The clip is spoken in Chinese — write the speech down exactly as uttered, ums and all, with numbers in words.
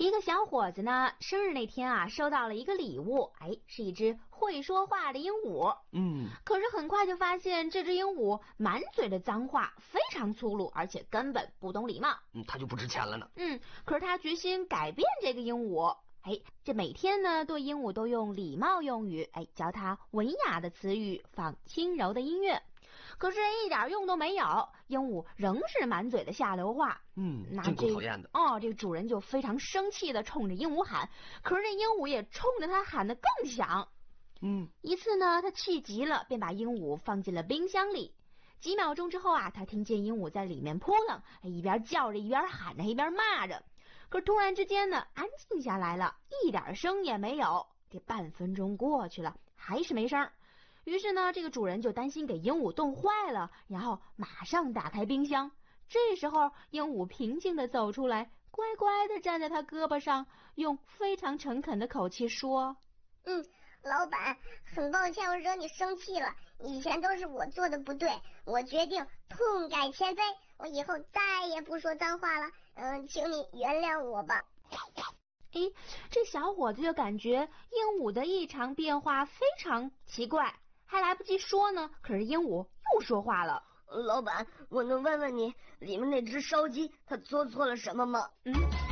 一个小伙子呢，生日那天啊，收到了一个礼物，哎，是一只会说话的鹦鹉。 嗯， 可是很快就发现这只鹦鹉满嘴的脏话，非常粗鲁，而且根本不懂礼貌。 嗯，它就不值钱了呢。 嗯，可是他决心改变这个鹦鹉。哎，这每天呢，对鹦鹉都用礼貌用语，哎，教它文雅的词语，放轻柔的音乐。可是一点用都没有，鹦鹉仍是满嘴的下流话。 嗯， 那真够这讨厌的。 哦，这个主人就非常生气的冲着鹦鹉喊，可是这鹦鹉也冲着他喊得更响。 嗯， 一次呢，他气急了，便把鹦鹉放进了冰箱里。几秒钟之后啊，他听见鹦鹉在里面扑棱，一边叫着，一边喊着，一边骂着。可是突然之间呢，安静下来了，一点声也没有。这半分钟过去了，还是没声。于是呢，这个主人就担心给鹦鹉冻坏了，然后马上打开冰箱。这时候，鹦鹉平静地走出来，乖乖地站在他胳膊上，用非常诚恳的口气说：“ 嗯，老板，很抱歉我惹你生气了，以前都是我做的不对，我决定痛改前非，我以后再也不说脏话了，嗯，请你原谅我吧。” 哎，这小伙子就感觉鹦鹉的异常变化非常奇怪，还来不及说呢，可是鹦鹉又说话了。 老板，我能问问你，里面那只烧鸡它做错了什么吗？ 嗯。